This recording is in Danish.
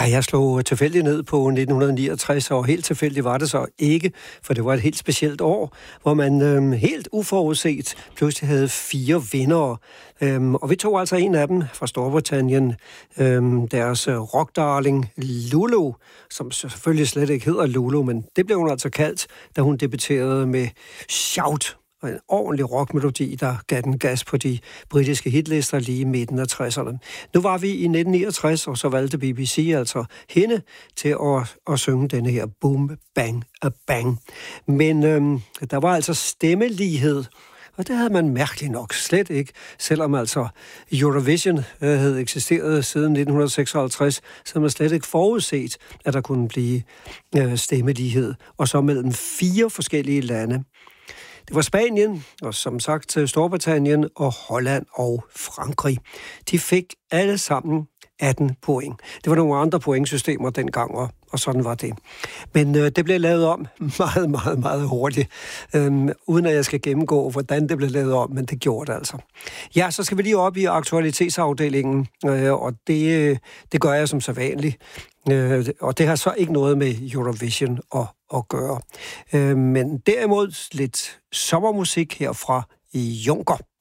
jeg slog tilfældigt ned på 1969, og helt tilfældigt var det så ikke, for det var et helt specielt år, hvor man helt uforudset pludselig havde 4 vindere. Og vi tog altså en af dem fra Storbritannien, deres rockdarling Lulu, som selvfølgelig slet ikke hedder Lulu, men det blev hun altså kaldt, da hun debuterede med Shout, og en ordentlig rockmelodi, der gav den gas på de britiske hitlister lige i midten af 60'erne. Nu var vi i 1969, og så valgte BBC altså hende til at synge denne her Boom, Bang, a Bang. Men der var altså stemmelighed, og det havde man mærkeligt nok slet ikke, selvom altså Eurovision havde eksisteret siden 1956, så havde man slet ikke forudset, at der kunne blive stemmelighed, og så mellem 4 forskellige lande. Det var Spanien, og som sagt Storbritannien og Holland og Frankrig. De fik alle sammen 18 point. Det var nogle andre pointsystemer dengang, og sådan var det. Men det blev lavet om meget, meget, meget hurtigt, uden at jeg skal gennemgå, hvordan det blev lavet om, men det gjorde det altså. Ja, så skal vi lige op i aktualitetsafdelingen, og det gør jeg som sædvanligt. Og det har så ikke noget med Eurovision at gøre. Men derimod lidt sommermusik her fra Juncker.